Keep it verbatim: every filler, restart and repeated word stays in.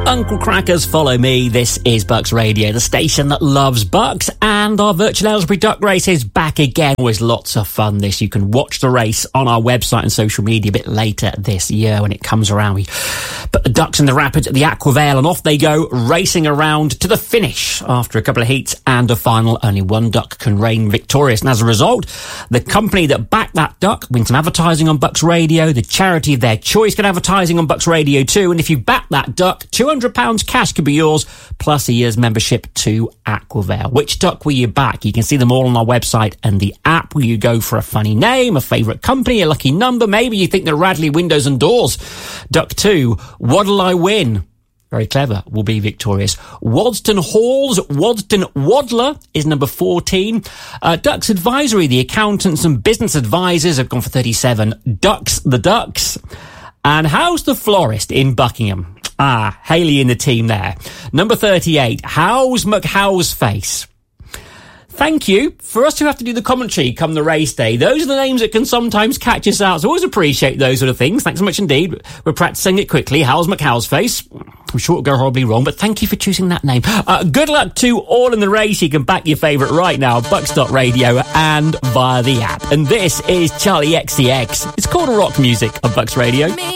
Uncle Crackers, follow me. This is Bucks Radio, the station that loves Bucks, and our virtual Aylesbury Duck race is back again. Always lots of fun, this. You can watch the race on our website and social media a bit later this year when it comes around. We put the ducks in the rapids at the Aqua Vale, and off they go, racing around to the finish. After a couple of heats and a final, only one duck can reign victorious, and as a result, the company that backed that duck wins some advertising on Bucks Radio. The charity of their choice get advertising on Bucks Radio too, and if you back that duck, two hundred pounds cash could be yours, plus a year's membership to Aqua Vale. Which duck will you back? You can see them all on our website and the app. Will you go for a funny name, a favourite company, a lucky number? Maybe you think the Radley Windows and Doors Duck two, what'll I win? Very clever, will be victorious. Wadston Halls, Wadston Waddler is number fourteen. Uh, Ducks Advisory, the accountants and business advisors have gone for thirty-seven. Ducks the Ducks. And How's the Florist in Buckingham? Ah, Hayley in the team there. Number thirty-eight, How's McHow's Face? Thank you. For us who have to do the commentary come the race day, those are the names that can sometimes catch us out. So always appreciate those sort of things. Thanks so much indeed. We're practising it quickly. How's McHow's Face? I'm sure it'll go horribly wrong, but thank you for choosing that name. Uh, good luck to all in the race. You can back your favourite right now, Bucks dot radio and via the app. And this is Charlie X C X. It's called rock music on Bucks Radio.